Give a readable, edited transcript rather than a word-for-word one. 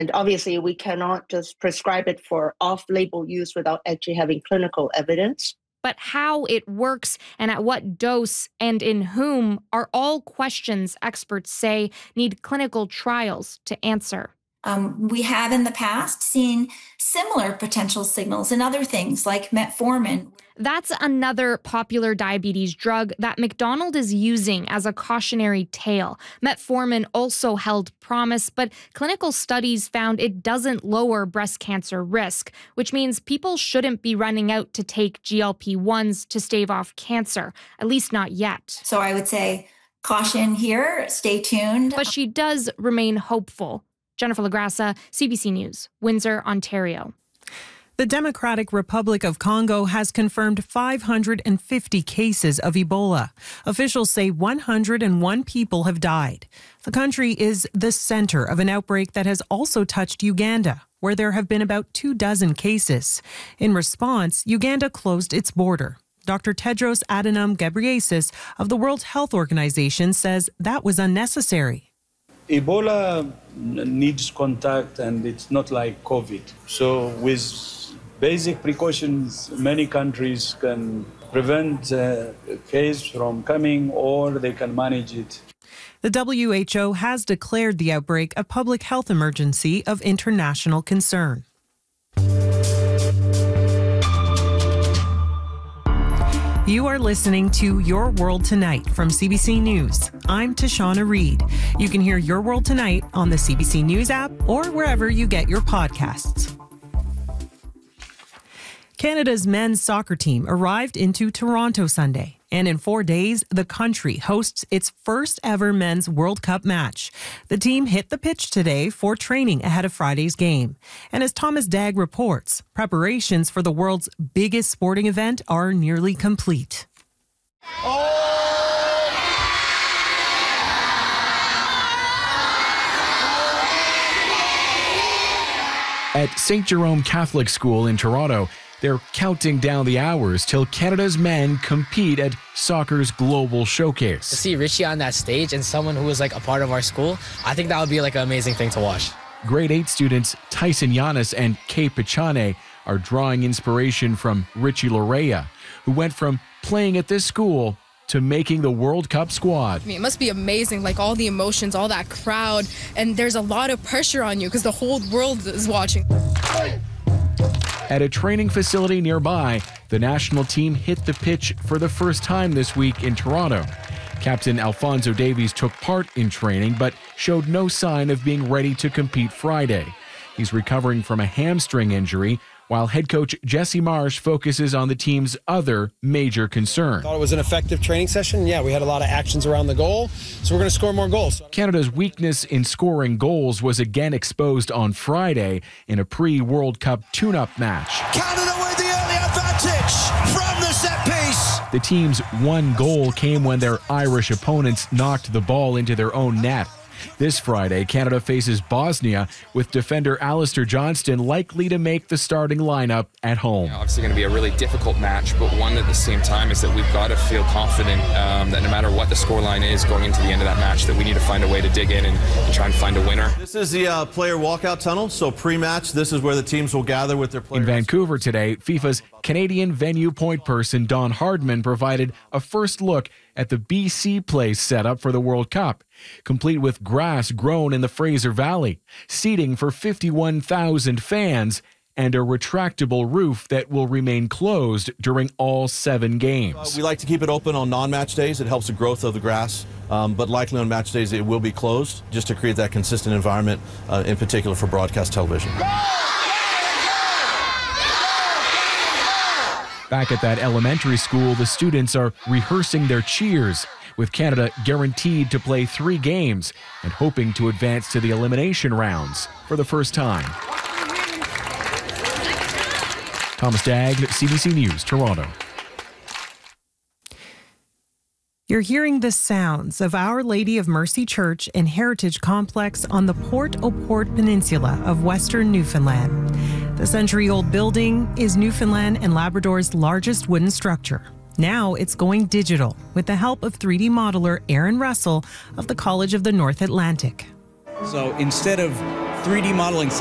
And obviously, we cannot just prescribe it for off-label use without actually having clinical evidence. But how it works and at what dose and in whom are all questions experts say need clinical trials to answer. We have in the past seen similar potential signals in other things like metformin. That's another popular diabetes drug that McDonald is using as a cautionary tale. Metformin also held promise, but clinical studies found it doesn't lower breast cancer risk, which means people shouldn't be running out to take GLP-1s to stave off cancer, at least not yet. So I would say caution here, stay tuned. But she does remain hopeful. Jennifer Lagrassa, CBC News, Windsor, Ontario. The Democratic Republic of Congo has confirmed 550 cases of Ebola. Officials say 101 people have died. The country is the center of an outbreak that has also touched Uganda, where there have been about 24 cases. In response, Uganda closed its border. Dr. Tedros Adhanom Ghebreyesus of the World Health Organization says that was unnecessary. Ebola needs contact, and it's not like COVID. So with basic precautions, many countries can prevent a case from coming, or they can manage it. The WHO has declared the outbreak a public health emergency of international concern. You are listening to Your World Tonight from CBC News. I'm Tashana Reed. You can hear Your World Tonight on the CBC News app or wherever you get your podcasts. Canada's men's soccer team arrived into Toronto Sunday, and in 4 days, the country hosts its first ever men's World Cup match. The team hit the pitch today for training ahead of Friday's game. And as Thomas Dagg reports, preparations for the world's biggest sporting event are nearly complete. At St. Jerome Catholic School in Toronto, they're counting down the hours till Canada's men compete at soccer's global showcase. To see Richie on that stage and someone who was like a part of our school, I think that would be like an amazing thing to watch. Grade 8 students Tyson Yanis and Kay Pichane are drawing inspiration from Richie Lorea, who went from playing at this school to making the World Cup squad. I mean, it must be amazing, like all the emotions, all that crowd, and there's a lot of pressure on you because the whole world is watching. At a training facility nearby, the national team hit the pitch for the first time this week in Toronto. Captain Alphonso Davies took part in training but showed no sign of being ready to compete Friday. He's recovering from a hamstring injury, while head coach Jesse Marsh focuses on the team's other major concern. Thought it was an effective training session. Yeah, we had a lot of actions around the goal, so we're going to score more goals. Canada's weakness in scoring goals was again exposed on Friday in a pre-World Cup tune-up match. Canada with the early advantage from the set piece. The team's one goal came when their Irish opponents knocked the ball into their own net. This Friday, Canada faces Bosnia, with defender Alistair Johnston likely to make the starting lineup at home. Obviously going to be a really difficult match, but one at the same time is that we've got to feel confident that no matter what the scoreline is going into the end of that match, that we need to find a way to dig in and try and find a winner. This is the player walkout tunnel, so pre-match, this is where the teams will gather with their players. In Vancouver today, FIFA's Canadian venue point person Don Hardman provided a first look at the BC Place setup for the World Cup, complete with grass grown in the Fraser Valley, seating for 51,000 fans, and a retractable roof that will remain closed during all 7 games. We like to keep it open on non-match days. It helps the growth of the grass, but likely on match days it will be closed just to create that consistent environment, in particular for broadcast television. Back at that elementary school, the students are rehearsing their cheers, with Canada guaranteed to play 3 games and hoping to advance to the elimination rounds for the first time. Thomas Dagg, CBC News, Toronto. You're hearing the sounds of Our Lady of Mercy Church and Heritage Complex on the Port-au-Port Peninsula of Western Newfoundland. The century-old building is Newfoundland and Labrador's largest wooden structure. Now it's going digital with the help of 3D modeler Aaron Russell of the College of the North Atlantic. So instead of 3D modeling